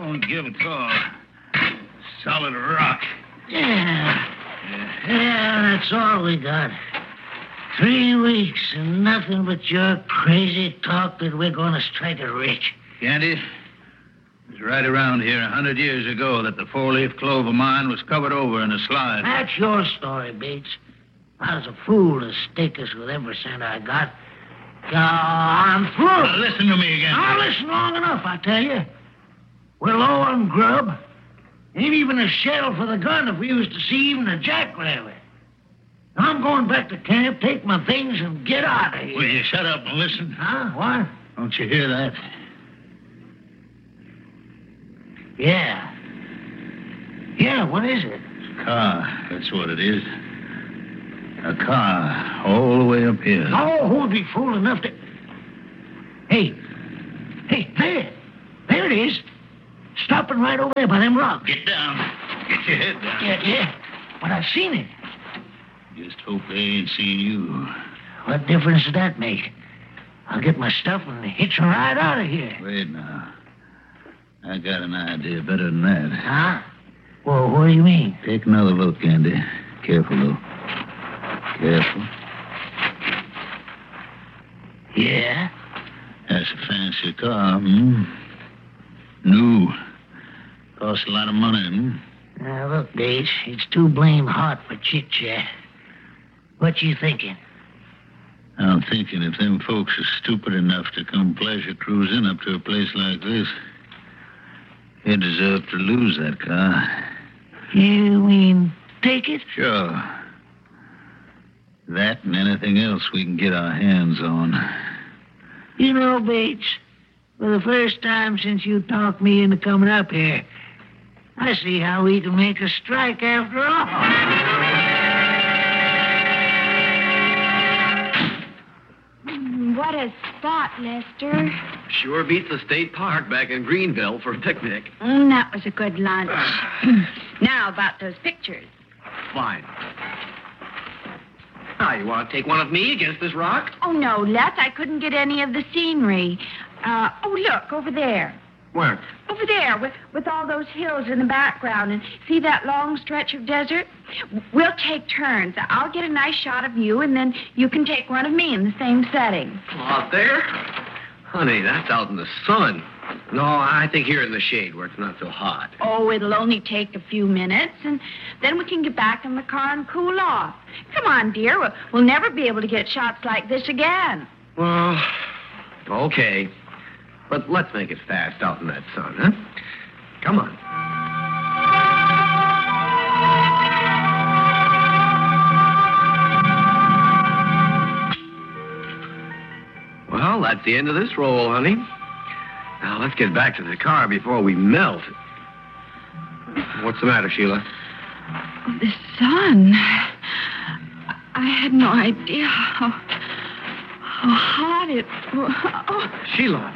don't give at all. Solid rock. Yeah, that's all we got. 3 weeks and nothing but your crazy talk that we're going to strike it rich. Candy, it was right around here 100 years ago that the four-leaf clover mine was covered over in a slide. That's your story, Bates. I was a fool to stake us with every cent I got. I'm through. Now, listen to me again. I'll listen long enough, I tell you. We're low on grub. Ain't even a shell for the gun if we was to see even a jackrabbit. I'm going back to camp, take my things, and get out of here. Will you shut up and listen? Huh? What? Don't you hear that? Yeah. Yeah, what is it? It's a car. That's what it is. A car all the way up here. Oh, who'd be fool enough to... Hey, there. There it is. Stopping right over there by them rocks. Get down. Get your head down. Yeah. But I've seen it. Just hope they ain't seen you. What difference does that make? I'll get my stuff and hitch a ride out of here. Wait now. I got an idea better than that. Huh? Well, what do you mean? Take another look, Andy. Careful, though. Careful. Yeah? That's a fancy car, New. Costs a lot of money, Now, look, Bates, it's too blame hot for chit-chat. What you thinking? I'm thinking if them folks are stupid enough to come pleasure cruising up to a place like this, they deserve to lose that car. You mean take it? Sure. That and anything else we can get our hands on. You know, Bates, for the first time since you talked me into coming up here, I see how we can make a strike after all. What a spot, Lester. Sure beats the state park back in Greenville for a picnic. That was a good lunch. Now about those pictures. Fine. Now, you want to take one of me against this rock? Oh, no, Les, I couldn't get any of the scenery. Look, over there. Where? Over there, with all those hills in the background. And see that long stretch of desert? We'll take turns. I'll get a nice shot of you, and then you can take one of me in the same setting. Out there? Honey, that's out in the sun. No, I think here in the shade where it's not so hot. Oh, it'll only take a few minutes, and then we can get back in the car and cool off. Come on, dear. We'll never be able to get shots like this again. Well, okay. But let's make it fast out in that sun, huh? Come on. Well, that's the end of this roll, honey. Now, let's get back to the car before we melt. What's the matter, Sheila? The sun. I had no idea how hot it was. Oh. Sheila.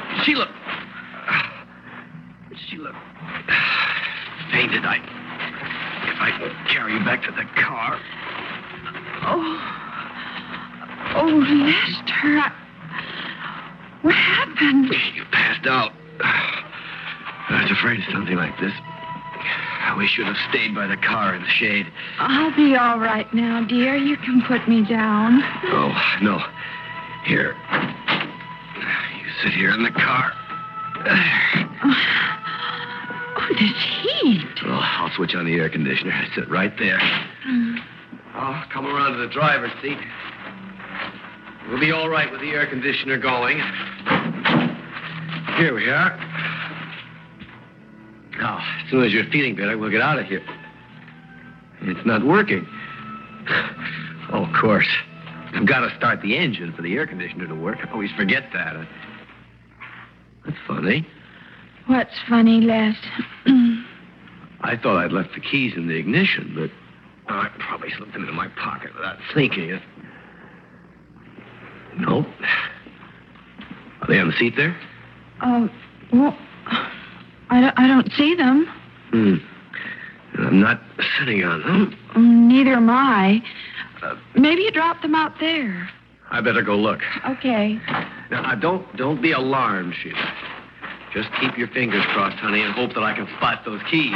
Fainted. If I can carry you back to the car. Oh, Lester. What happened? You passed out. I was afraid of something like this. We should have stayed by the car in the shade. I'll be all right now, dear. You can put me down. Oh, no. Here. You sit here in the car. Oh, this heat. Oh, I'll switch on the air conditioner. Sit right there. Oh, come around to the driver's seat. We'll be all right with the air conditioner going. Here we are. Now, as soon as you're feeling better, we'll get out of here. It's not working. Oh, of course. I've got to start the engine for the air conditioner to work. I always forget that. That's funny. What's funny, Les? I thought I'd left the keys in the ignition, but I probably slipped them into my pocket without thinking it. Nope. Are they on the seat there? Well, I don't see them. I'm not sitting on them. Neither am I. Maybe you dropped them out there. I better go look. Okay. Now, don't be alarmed, Sheila. Just keep your fingers crossed, honey, and hope that I can spot those keys.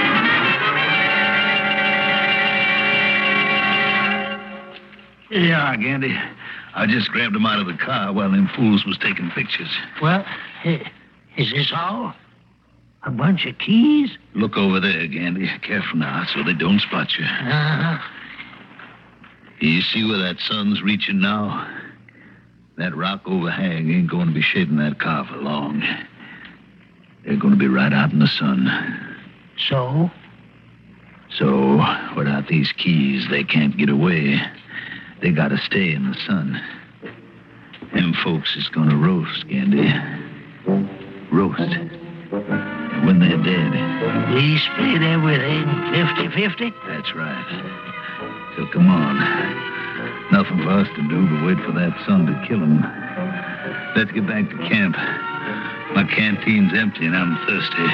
Here you are, Gandy. I just grabbed them out of the car while them fools was taking pictures. Well, is this all? A bunch of keys? Look over there, Gandy. Careful now, so they don't spot you. Uh-huh. You see where that sun's reaching now? That rock overhang ain't going to be shading that car for long. They're going to be right out in the sun. So? So, without these keys, they can't get away. They got to stay in the sun. Them folks is going to roast, Gandy. Roast. And when they're dead... We split everything 50-50? That's right. So come on. Nothing for us to do but wait for that sun to kill him. Let's get back to camp. My canteen's empty and I'm thirsty.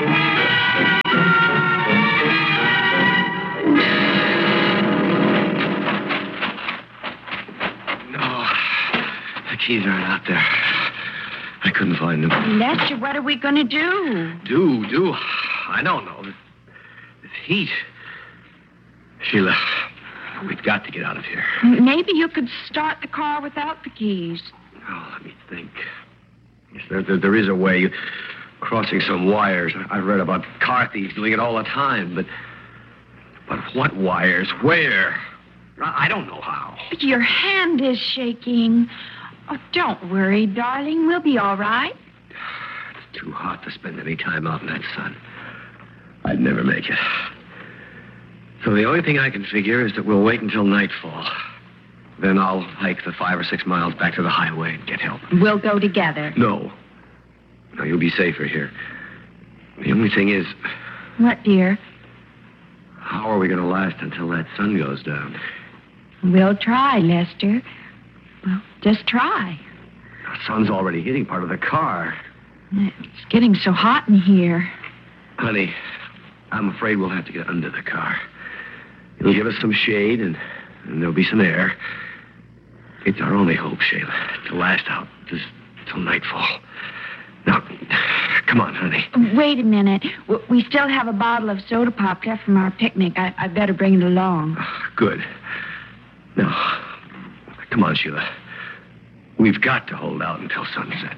No, the keys aren't out there. I couldn't find them. Lester, what are we going to do? Do? I don't know. This heat. Sheila, we've got to get out of here. Maybe you could start the car without the keys. Oh, let me think. Yes, there is a way. Crossing some wires. I've read about car thieves doing it all the time, but what wires? Where? I don't know how. But your hand is shaking. Oh, don't worry, darling. We'll be all right. It's too hot to spend any time out in that sun. I'd never make it. So the only thing I can figure is that we'll wait until nightfall. Then I'll hike the 5 or 6 miles back to the highway and get help. We'll go together. No, you'll be safer here. The only thing is... What, dear? How are we going to last until that sun goes down? We'll try, Lester. Well, just try. The sun's already hitting part of the car. It's getting so hot in here. Honey, I'm afraid we'll have to get under the car. It'll give us some shade and there'll be some air. It's our only hope, Sheila, to last out just till nightfall. Now, come on, honey. Wait a minute. We still have a bottle of soda pop left from our picnic. I better bring it along. Good. Now, come on, Sheila. We've got to hold out until sunset.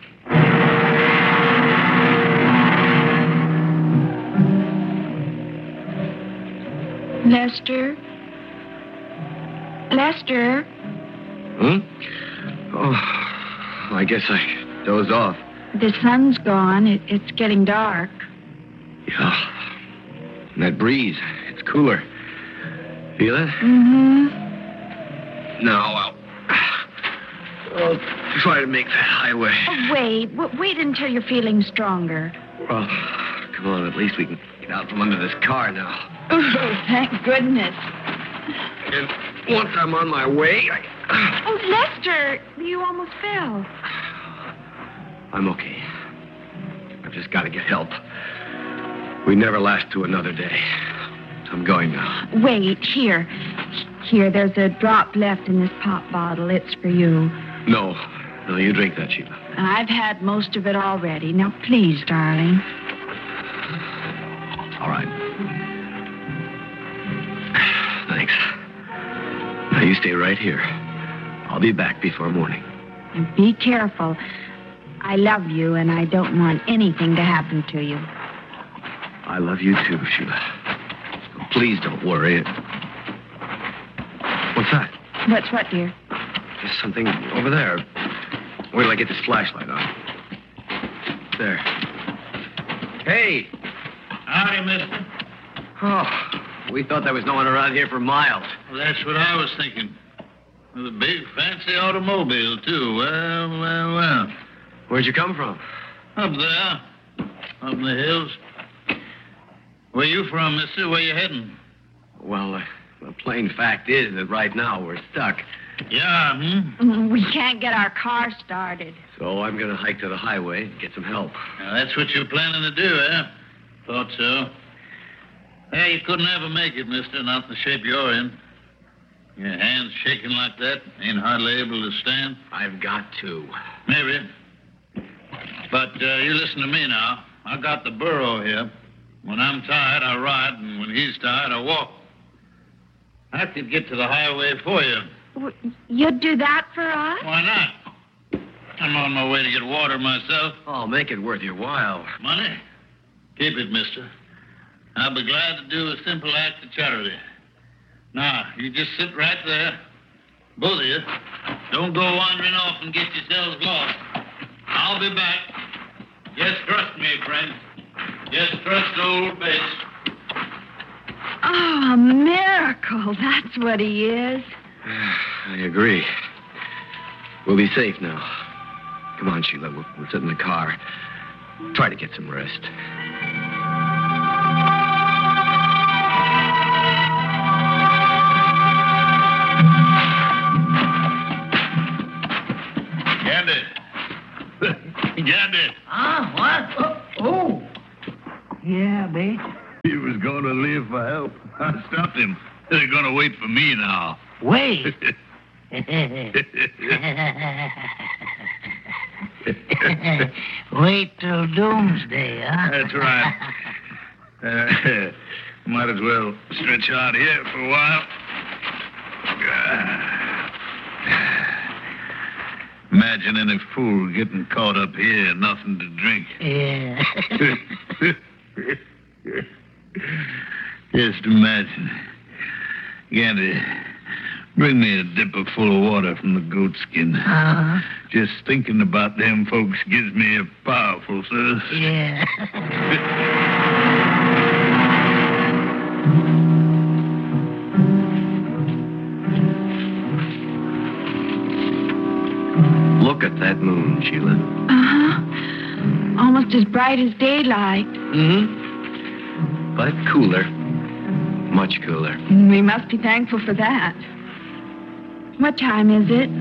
Lester? Lester? Oh, I guess I dozed off. The sun's gone. It's getting dark. Yeah. And that breeze, it's cooler. Feel it? Mm-hmm. Now, I'll try to make that highway. Oh, wait until you're feeling stronger. Well, come on, at least we can get out from under this car now. Oh, thank goodness. And once I'm on my way, Oh, Lester, you almost fell. I'm okay. I've just got to get help. We never last to another day. I'm going now. Wait, here. Here, there's a drop left in this pop bottle. It's for you. No, you drink that, Sheila. I've had most of it already. Now, please, darling. All right. Thanks. Now, you stay right here. I'll be back before morning. And be careful. I love you, and I don't want anything to happen to you. I love you, too, Sheila. So please don't worry. What's that? What's what, dear? There's something over there. Wait till I get this flashlight on. There. Hey! Howdy, mister. Oh, we thought there was no one around here for miles. Well, that's what I was thinking. With a big, fancy automobile, too. Well. Where'd you come from? Up there. Up in the hills. Where you from, mister? Where you heading? Well, the plain fact is that right now we're stuck. Yeah, We can't get our car started. So I'm going to hike to the highway and get some help. Now, that's what you're planning to do, eh? Thought so. Yeah, you couldn't ever make it, mister, not in the shape you're in. Your hands shaking like that, ain't hardly able to stand. I've got to. Maybe. But you listen to me now. I got the burro here. When I'm tired, I ride, and when he's tired, I walk. I could get to the highway for you. You'd do that for us? Why not? I'm on my way to get water myself. Oh, make it worth your while. Money? Keep it, mister. I'll be glad to do a simple act of charity. Now, you just sit right there. Both of you. Don't go wandering off and get yourselves lost. I'll be back. Just trust me, friend. Just trust old Bates. Oh, a miracle. That's what he is. I agree. We'll be safe now. Come on, Sheila. We'll sit in the car. Try to get some rest. Gandy. Gandy. Huh? What? Oh. Yeah, Bates. He was going to leave for help. I stopped him. They're going to wait for me now. Wait. Wait till doomsday, huh? That's right. Might as well stretch out here for a while. Imagine any fool getting caught up here, nothing to drink. Yeah. Just imagine. Gandy, bring me a dipper full of water from the goat skin. Just thinking about them folks gives me a powerful thirst. Yeah. Look at that moon, Sheila. Uh-huh. Almost as bright as daylight. Mm-hmm. But cooler. Much cooler. We must be thankful for that. What time is it?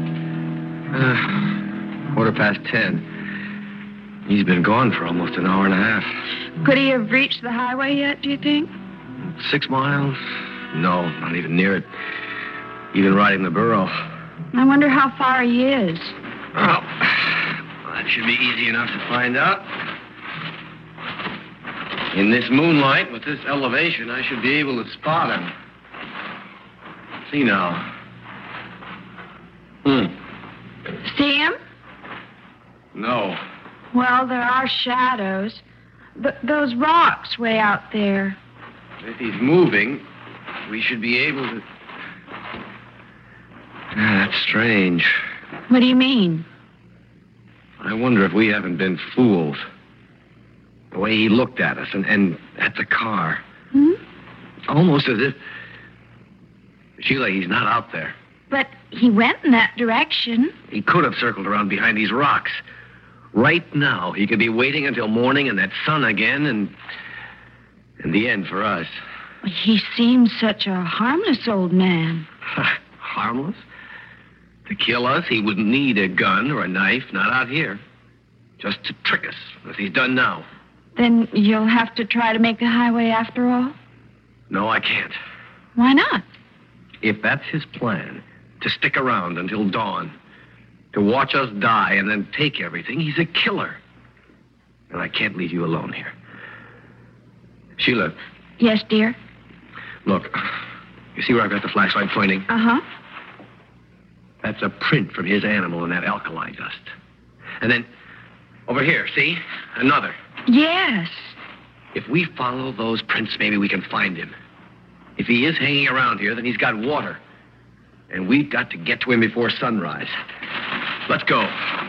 10:15. He's been gone for almost an hour and a half. Could he have reached the highway yet, do you think? 6 miles? No, not even near it. Even riding the burro. I wonder how far he is. Oh, that should be easy enough to find out. In this moonlight, with this elevation, I should be able to spot him. See now. See him? No. Well, there are shadows. Those rocks way out there. If he's moving, we should be able to... That's strange. What do you mean? I wonder if we haven't been fooled. The way he looked at us and at the car. Almost as if... Sheila, he's not out there. But he went in that direction. He could have circled around behind these rocks. Right now, he could be waiting until morning and that sun again and the end for us. He seems such a harmless old man. Harmless? To kill us, he wouldn't need a gun or a knife, not out here. Just to trick us, as he's done now. Then you'll have to try to make the highway after all? No, I can't. Why not? If that's his plan, to stick around until dawn, to watch us die and then take everything, he's a killer. And I can't leave you alone here. Sheila. Yes, dear? Look, you see where I've got the flashlight pointing? Uh-huh. That's a print from his animal in that alkali dust. And then, over here, see? Another. Yes. If we follow those prints, maybe we can find him. If he is hanging around here, then he's got water. And we've got to get to him before sunrise. Let's go.